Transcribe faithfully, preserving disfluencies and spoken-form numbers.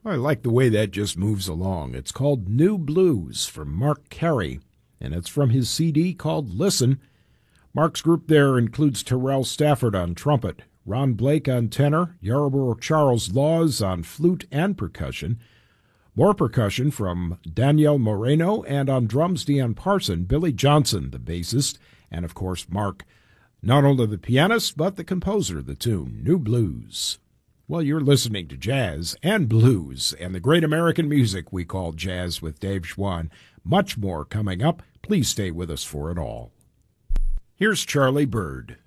I like the way that just moves along. It's called New Blues from Mark Carey, and it's from his C D called Listen. Mark's group there includes Terrell Stafford on trumpet, Ron Blake on tenor, Yarborough Charles Laws on flute and percussion, more percussion from Danielle Moreno, and on drums Deon Parson, Billy Johnson, the bassist, and of course Mark, not only the pianist, but the composer of the tune, New Blues. Well, you're listening to jazz and blues and the great American music we call jazz with Dave Schwann. Much more coming up. Please stay with us for it all. Here's Charlie Byrd.